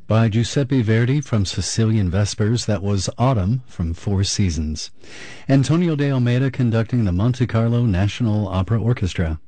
by Giuseppe Verdi from Sicilian Vespers. That was Autumn from Four Seasons. Antonio de Almeida conducting the Monte Carlo National Opera Orchestra.